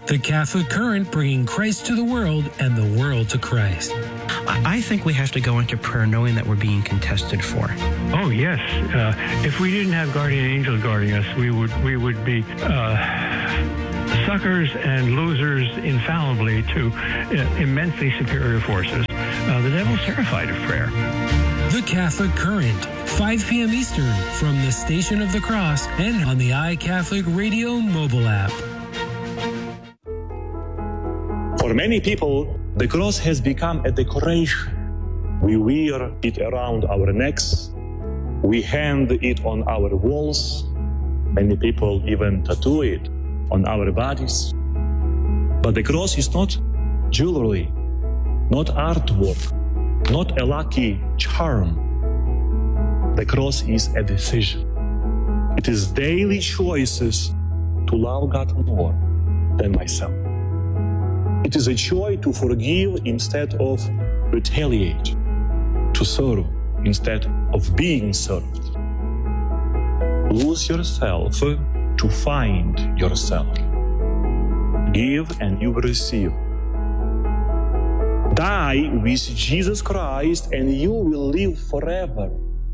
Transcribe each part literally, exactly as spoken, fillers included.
The Catholic Current, bringing Christ to the world and the world to Christ. I think we have to go into prayer knowing that we're being contested for. Oh, yes. Uh, if we didn't have guardian angels guarding us, we would we would be uh, suckers and losers infallibly to uh, immensely superior forces. Uh, the devil's terrified of prayer. The Catholic Current, five p.m. Eastern, from the Station of the Cross and on the iCatholic Radio mobile app. For many people, the cross has become a decoration. We wear it around our necks. We hang it on our walls. Many people even tattoo it on our bodies. But the cross is not jewelry, not artwork, not a lucky charm. The cross is a decision. It is daily choices to love God more than myself. It is a choice to forgive instead of retaliate, to serve instead of being served. Lose yourself to find yourself. Give and you will receive. Die with Jesus Christ and you will live forever.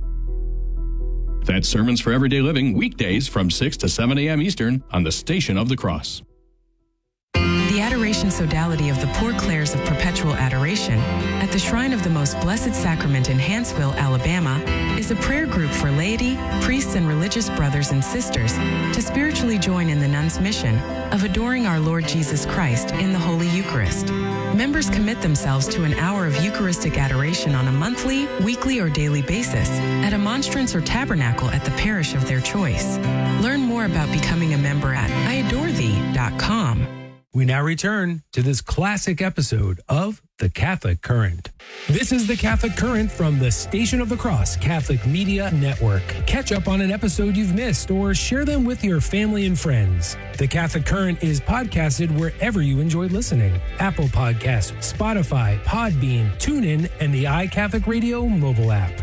That's Sermons for Everyday Living, weekdays from six to seven a.m. Eastern on the Station of the Cross. The Adoration Sodality of the Poor Clares of Perpetual Adoration at the Shrine of the Most Blessed Sacrament in Hanceville, Alabama, is a prayer group for laity, priests, and religious brothers and sisters to spiritually join in the nuns' mission of adoring our Lord Jesus Christ in the Holy Eucharist. Members commit themselves to an hour of Eucharistic adoration on a monthly, weekly, or daily basis at a monstrance or tabernacle at the parish of their choice. Learn more about becoming a member at I adore thee dot com. We now return to this classic episode of The Catholic Current. This is The Catholic Current from the Station of the Cross Catholic Media Network. Catch up on an episode you've missed or share them with your family and friends. The Catholic Current is podcasted wherever you enjoy listening. Apple Podcasts, Spotify, Podbean, TuneIn, and the iCatholic Radio mobile app.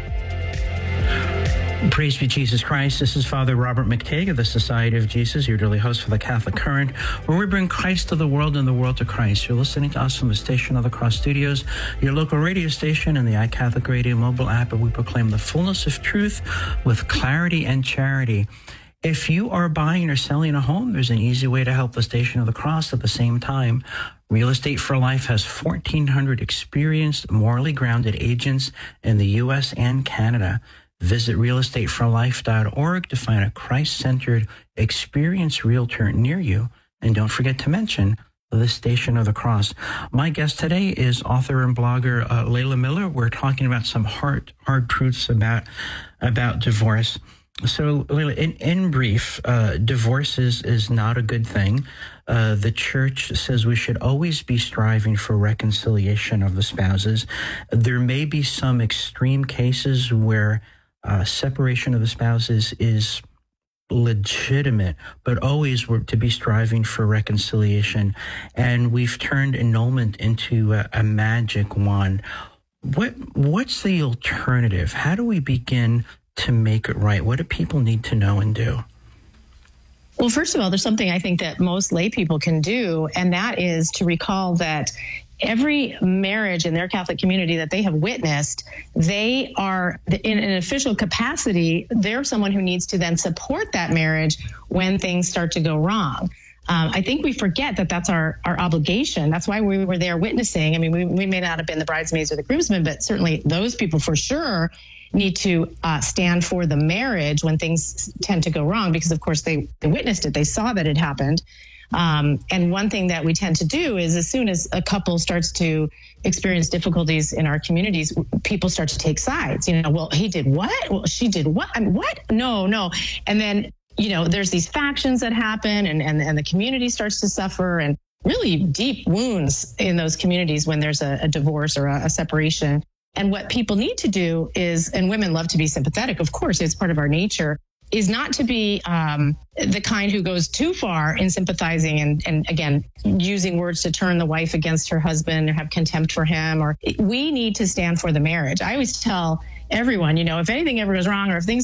Praise be Jesus Christ. This is Father Robert McTague of the Society of Jesus, your daily host for the Catholic Current, where we bring Christ to the world and the world to Christ. You're listening to us from the Station of the Cross Studios, your local radio station, and the iCatholic Radio mobile app, and we proclaim the fullness of truth with clarity and charity. If you are buying or selling a home, there's an easy way to help the Station of the Cross at the same time. Real Estate for Life has fourteen hundred experienced, morally grounded agents in the U S and Canada. Visit real estate for life dot org to find a Christ-centered, experienced realtor near you. And don't forget to mention the Station of the Cross. My guest today is author and blogger uh, Layla Miller. We're talking about some hard, hard truths about about divorce. So, Layla, in, in brief, uh, divorce is, is not a good thing. Uh, the church says we should always be striving for reconciliation of the spouses. There may be some extreme cases where Uh, separation of the spouses is legitimate, but always we're to be striving for reconciliation. And we've turned annulment into a, a magic wand. What What's the alternative? How do we begin to make it right? What do people need to know and do? Well, first of all, there's something I think that most lay people can do, and that is to recall that every marriage in their Catholic community that they have witnessed, they are in an official capacity. They're someone who needs to then support that marriage when things start to go wrong. Um, I think we forget that that's our, our obligation. That's why we were there witnessing. I mean, we, we may not have been the bridesmaids or the groomsmen, but certainly those people for sure need to uh, stand for the marriage when things tend to go wrong, because of course they, they witnessed it. They saw that it happened. Um, and one thing that we tend to do is as soon as a couple starts to experience difficulties in our communities, people start to take sides. You know, well, he did what? Well, she did what? I mean, what? No, no. And then, you know, there's these factions that happen and, and, and the community starts to suffer, and really deep wounds in those communities when there's a, a divorce or a, a separation. And what people need to do is, and women love to be sympathetic, of course, it's part of our nature, is not to be um, the kind who goes too far in sympathizing and, and, again, using words to turn the wife against her husband or have contempt for him. Or we need to stand for the marriage. I always tell everyone, you know, if anything ever goes wrong or if things go,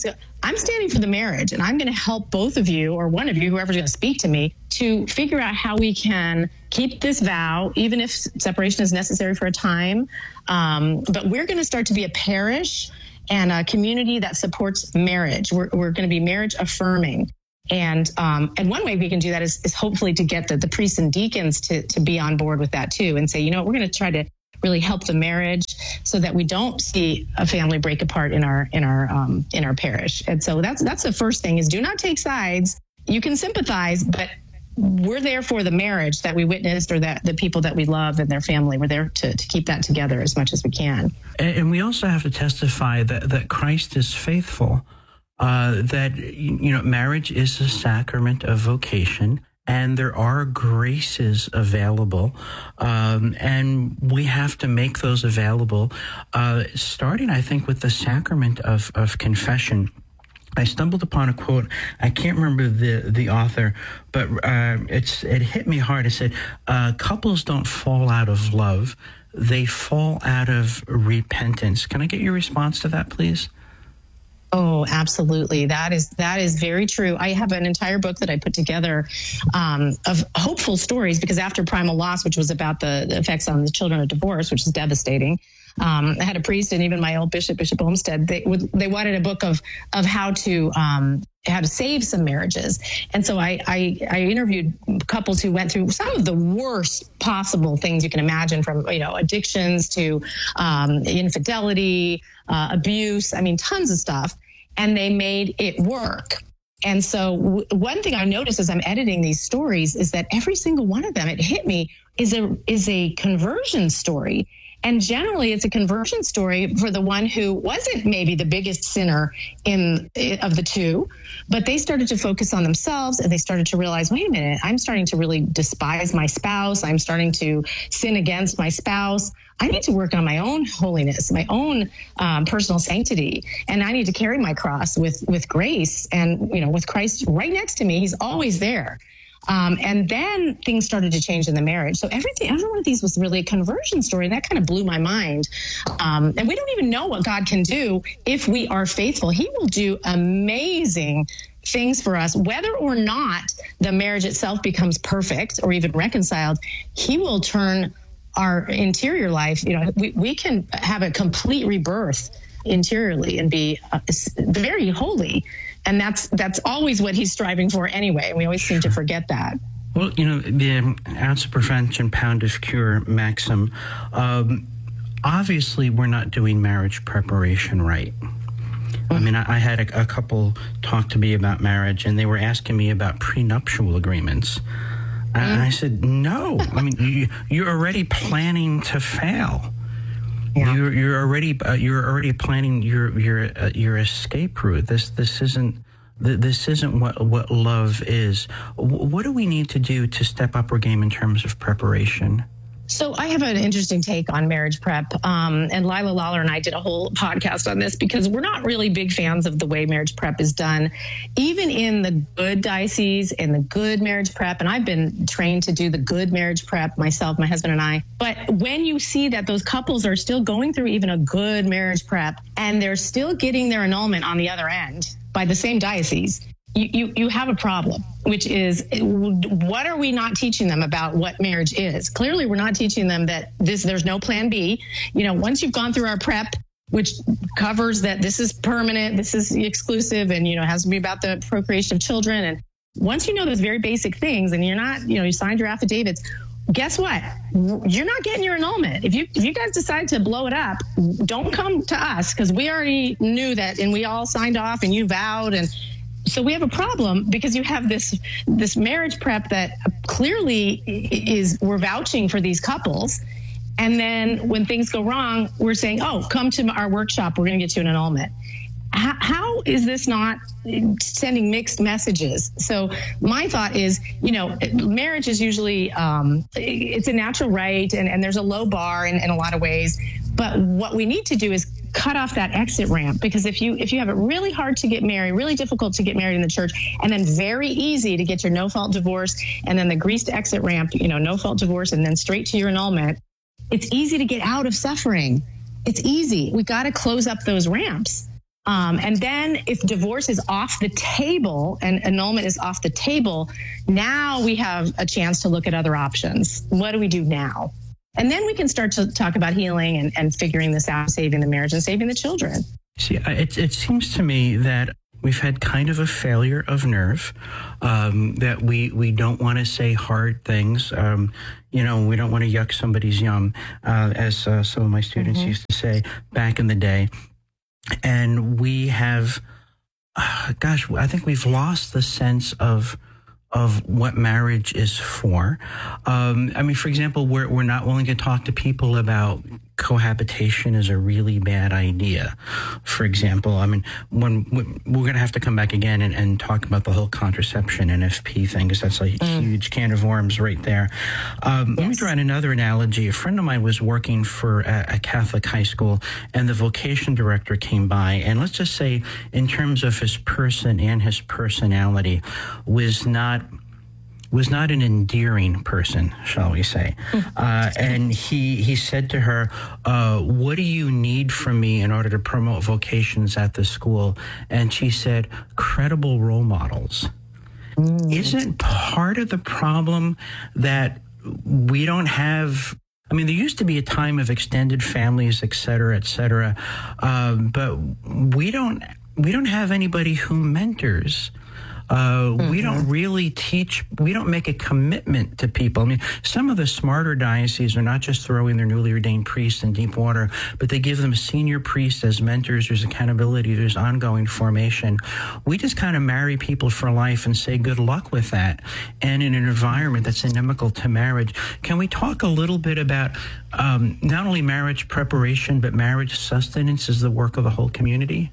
I'm standing for the marriage, and I'm going to help both of you, or one of you, whoever's going to speak to me, to figure out how we can keep this vow, even if separation is necessary for a time. Um, but we're going to start to be a parish and a community that supports marriage. We're, we're going to be marriage affirming. And um, and one way we can do that is, is hopefully to get the, the priests and deacons to, to be on board with that too, and say, you know, we're going to try to really help the marriage so that we don't see a family break apart in our in our um, in our parish. And so that's that's the first thing, is do not take sides. You can sympathize, but we're there for the marriage that we witnessed, or that the people that we love and their family. We're there to, to keep that together as much as we can. And, and we also have to testify that, that Christ is faithful, uh, that, you know, marriage is a sacrament of vocation, and there are graces available, um, and we have to make those available, uh, starting, I think, with the sacrament of, of confession. I stumbled upon a quote. I can't remember the, the author, but uh, it's it hit me hard. It said, uh, couples don't fall out of love. They fall out of repentance. Can I get your response to that, please? Oh, absolutely. That is that is very true. I have an entire book that I put together um, of hopeful stories, because after Primal Loss, which was about the, the effects on the children of divorce, which is devastating, Um, I had a priest, and even my old bishop, Bishop Olmsted, they would, they wanted a book of of how to um, how to save some marriages. And so I, I I interviewed couples who went through some of the worst possible things you can imagine, from, you know, addictions to um, infidelity, uh, abuse. I mean, tons of stuff. And they made it work. And so w- one thing I noticed as I'm editing these stories is that every single one of them, it hit me, is a is a conversion story. And generally, it's a conversion story for the one who wasn't maybe the biggest sinner in of the two, but they started to focus on themselves, and they started to realize, wait a minute, I'm starting to really despise my spouse. I'm starting to sin against my spouse. I need to work on my own holiness, my own um, personal sanctity, and I need to carry my cross with with grace, and, you know, with Christ right next to me. He's always there. Um, and then things started to change in the marriage. So everything, every one of these was really a conversion story. And that kind of blew my mind. Um, and we don't even know what God can do if we are faithful. He will do amazing things for us, whether or not the marriage itself becomes perfect or even reconciled. He will turn our interior life. You know, we, we can have a complete rebirth interiorly and be uh, very holy. And that's that's always what he's striving for anyway. We always seem to forget that. Well, you know, the ounce of prevention, pound of cure maxim, um, obviously we're not doing marriage preparation right. I mean, I, I had a, a couple talk to me about marriage, and they were asking me about prenuptial agreements. Mm. And I said, no. I mean, you, you're already planning to fail. Yeah. You're you're already uh, you're already planning your your uh, your escape route. This this isn't this isn't what what love is. What do we need to do to step up our game in terms of preparation? So I have an interesting take on marriage prep. Um, and Lila Lawler and I did a whole podcast on this, because we're not really big fans of the way marriage prep is done, even in the good diocese and the good marriage prep. And I've been trained to do the good marriage prep myself, my husband and I. But when you see that those couples are still going through even a good marriage prep, and they're still getting their annulment on the other end by the same diocese, You, you you have a problem, which is, what are we not teaching them about what marriage is? Clearly, we're not teaching them that this there's no plan B. You know, once you've gone through our prep, which covers that this is permanent, this is exclusive, and, you know, it has to be about the procreation of children. And once you know those very basic things, and you're not, you know, you signed your affidavits, guess what? You're not getting your annulment. If you if you guys decide to blow it up, don't come to us, because we already knew that, and we all signed off, and you vowed. And so we have a problem, because you have this this marriage prep that clearly is, we're vouching for these couples. And then when things go wrong, we're saying, oh, come to our workshop, we're going to get you an annulment. How, how is this not sending mixed messages? So my thought is, you know, marriage is usually, um, it's a natural right, and, and there's a low bar in, in a lot of ways. But what we need to do is cut off that exit ramp, because if you if you have it really hard to get married, really difficult to get married in the church, and then very easy to get your no-fault divorce, and then the greased exit ramp, you know, no-fault divorce, and then straight to your annulment, it's easy to get out of suffering. It's easy. We got to close up those ramps. Um, and then if divorce is off the table and annulment is off the table, now we have a chance to look at other options. What do we do now? And then we can start to talk about healing and, and figuring this out, saving the marriage and saving the children. See, it, it seems to me that we've had kind of a failure of nerve, um, that we, we don't want to say hard things. Um, you know, we don't want to yuck somebody's yum, uh, as uh, some of my students mm-hmm. used to say back in the day. And we have, uh, gosh, I think we've lost the sense of of what marriage is for. Um, I mean, for example, we're we're not willing to talk to people about cohabitation is a really bad idea. For example, I mean, when we're going to have to come back again and, and talk about the whole contraception N F P thing, because that's a mm. huge can of worms right there. Um, yes. Let me draw in another analogy. A friend of mine was working for a, a Catholic high school, and the vocation director came by, and let's just say, in terms of his person and his personality, was not was not an endearing person, shall we say. Uh, and he he said to her, uh, what do you need from me in order to promote vocations at the school? And she said, credible role models. Mm. Isn't part of the problem that we don't have... I mean, there used to be a time of extended families, et cetera, et cetera, uh, but we don't we don't have anybody who mentors. Uh, mm-hmm. We don't really teach, we don't make a commitment to people. I mean, some of the smarter dioceses are not just throwing their newly ordained priests in deep water, but they give them senior priests as mentors. There's accountability, there's ongoing formation. We just kind of marry people for life and say good luck with that. And in an environment that's inimical to marriage, can we talk a little bit about um, not only marriage preparation, but marriage sustenance is the work of the whole community?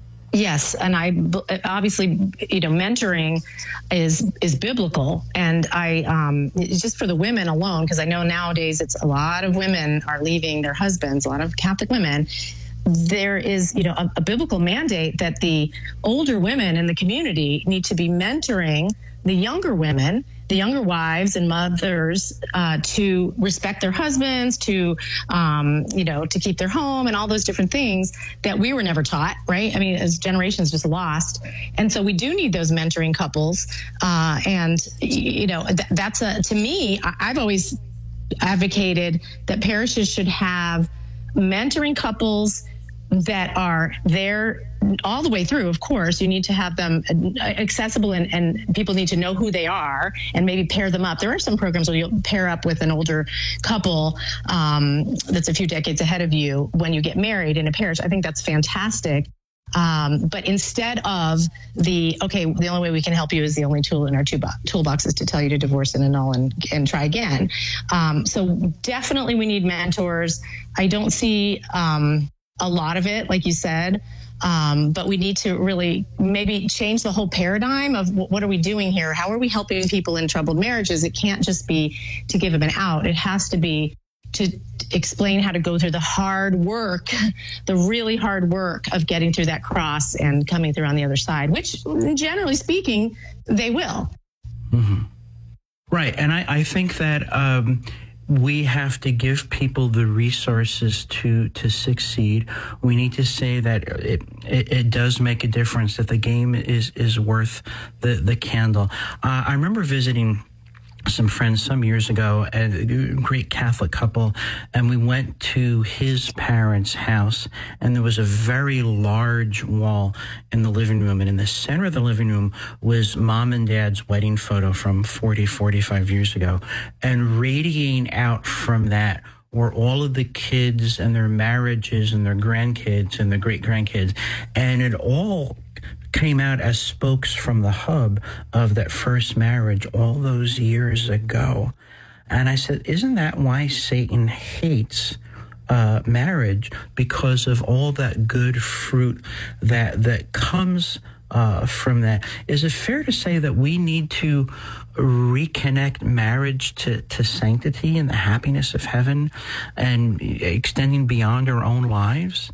Yes, and I obviously, you know, mentoring is is biblical, and I um, just for the women alone, because I know nowadays it's a lot of women are leaving their husbands, a lot of Catholic women. There is, you know, a, a biblical mandate that the older women in the community need to be mentoring the younger women, the younger wives and mothers, uh, to respect their husbands, to, um, you know, to keep their home and all those different things that we were never taught, right? I mean, as generations just lost. And so we do need those mentoring couples. Uh, and, you know, th- that's a, to me, I- I've always advocated that parishes should have mentoring couples that are there all the way through. Of course, you need to have them accessible, and, and people need to know who they are and maybe pair them up. There are some programs where you'll pair up with an older couple um, that's a few decades ahead of you when you get married in a parish. I think that's fantastic. Um, but instead of the, okay, the only way we can help you is the only tool in our toolbox is to tell you to divorce and annul and, and try again. Um, so definitely we need mentors. I don't see um, a lot of it, like you said. Um, but we need to really maybe change the whole paradigm of what are we doing here? How are we helping people in troubled marriages? It can't just be to give them an out. It has to be to explain how to go through the hard work, the really hard work of getting through that cross and coming through on the other side, which generally speaking, they will. Mm-hmm. Right. And I, I think that um, we have to give people the resources to, to succeed. We need to say that it, it, it does make a difference, that the game is, is worth the, the candle. Uh, I remember visiting some friends some years ago, a great Catholic couple, and we went to his parents' house, and there was a very large wall in the living room, and in the center of the living room was mom and dad's wedding photo from forty, forty-five years ago, and radiating out from that were all of the kids and their marriages and their grandkids and their great-grandkids, and it all came out as spokes from the hub of that first marriage all those years ago. And I said, isn't that why Satan hates uh, marriage? Because of all that good fruit that that comes uh, from that. Is it fair to say that we need to reconnect marriage to, to sanctity and the happiness of heaven and extending beyond our own lives?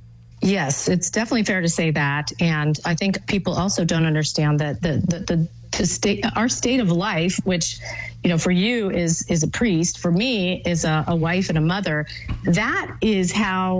Yes, it's definitely fair to say that. And I think people also don't understand that the, the, the, the state, our state of life, which, you know, for you is, is a priest, for me is a, a wife and a mother. That is how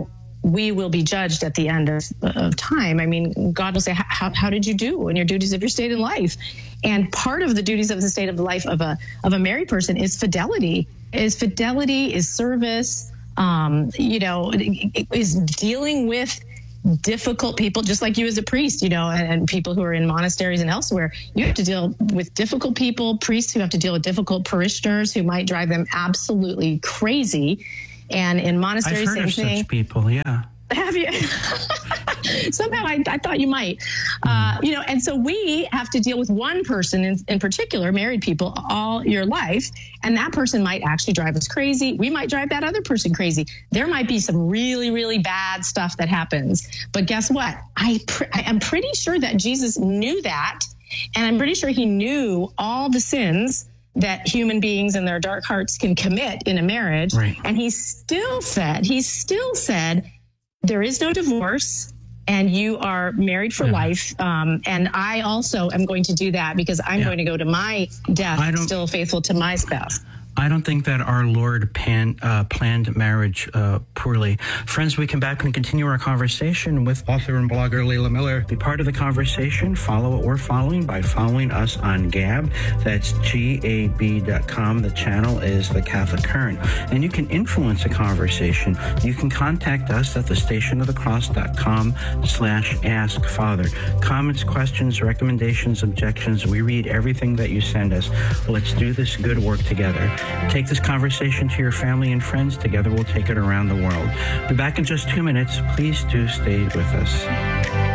we will be judged at the end of, of time. I mean, God will say, how, how did you do in your duties of your state in life? And part of the duties of the state of life of a of a married person is fidelity, is fidelity, is service, um, you know, is dealing with difficult people, just like you as a priest, you know, and, and people who are in monasteries and elsewhere. You have to deal with difficult people, priests who have to deal with difficult parishioners who might drive them absolutely crazy. And in monasteries, I've heard same of thing. such people, yeah. Have you? Somehow I, I thought you might. Uh, you know, and so we have to deal with one person in, in particular, married people, all your life. And that person might actually drive us crazy. We might drive that other person crazy. There might be some really, really bad stuff that happens. But guess what? I pr- I am pretty sure that Jesus knew that. And I'm pretty sure he knew all the sins that human beings and their dark hearts can commit in a marriage. Right. And he still said, he still said, there is no divorce, and you are married for yeah. life. Um, and I also am going to do that because I'm yeah. going to go to my death still faithful to my spouse. I don't think that our Lord pan, uh, planned marriage uh, poorly. Friends, we come back and continue our conversation with author and blogger Leila Miller. Be part of the conversation. Follow what we're following by following us on Gab. That's G A B dot com. The channel is The Catholic Current. And you can influence the conversation. You can contact us at the station of the cross dot com slash ask father. Comments, questions, recommendations, objections. We read everything that you send us. Let's do this good work together. Take this conversation to your family and friends. Together we'll take it around the world. Be back in just two minutes. Please do stay with us.